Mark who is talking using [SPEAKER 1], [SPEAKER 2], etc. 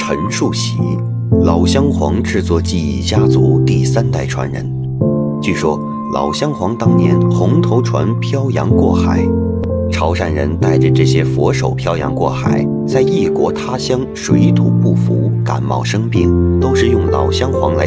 [SPEAKER 1] 陈树喜，老香黄制作技艺家族第3代传人。据说老香黄当年红头船漂洋过海，潮汕人带着这些佛手漂洋过海，在异国他乡水土不服、感冒生病，都是用老香黄来